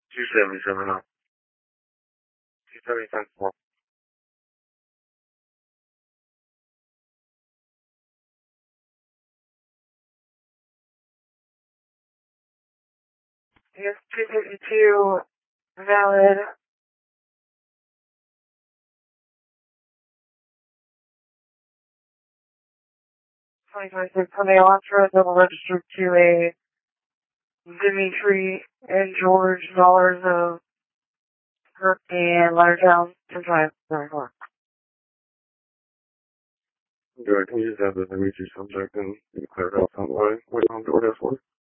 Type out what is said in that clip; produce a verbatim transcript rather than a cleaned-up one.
two seventy-seven now. two seventy-seven four. Yes, two fifty-two, valid. twenty twenty-six Hyundai Elantra, double registered to a Dimitri and George dollars of Kirk and Leonardtown, ten five nine four. Good, can you just have the Dimitri subject and clarify something? Wait on DoorDash for?